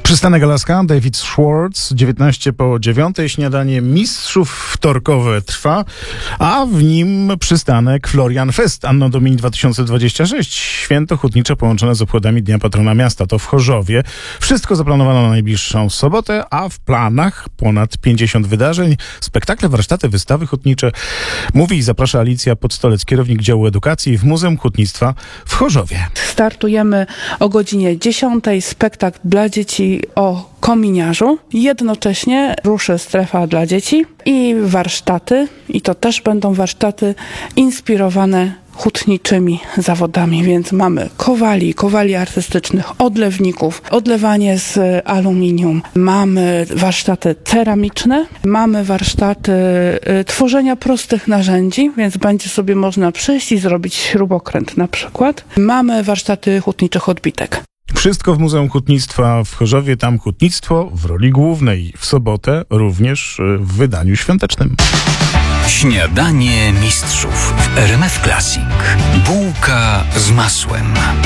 Przystanek Alaska, David Schwartz, 19:09. Śniadanie mistrzów wtorkowe trwa, a w nim przystanek Florian Fest Anno Domini 2026. Święto hutnicze połączone z obchodami Dnia Patrona Miasta. To w Chorzowie. Wszystko zaplanowano na najbliższą sobotę, a w planach ponad 50 wydarzeń, spektakle, warsztaty, wystawy hutnicze. Mówi i zaprasza Alicja Podstolec, kierownik działu edukacji w Muzeum Hutnictwa w Chorzowie. Startujemy o godzinie 10:00. Spektakl dla dzieci o kominiarzu. Jednocześnie ruszy strefa dla dzieci i warsztaty. I to też będą warsztaty inspirowane hutniczymi zawodami, więc mamy kowali artystycznych, odlewników, odlewanie z aluminium, mamy warsztaty ceramiczne, mamy warsztaty tworzenia prostych narzędzi, więc będzie sobie można przyjść i zrobić śrubokręt na przykład. Mamy warsztaty hutniczych odbitek. Wszystko w Muzeum Hutnictwa w Chorzowie. Tam hutnictwo w roli głównej. W sobotę również w wydaniu świątecznym. Śniadanie mistrzów w RMF Classic. Bułka z masłem.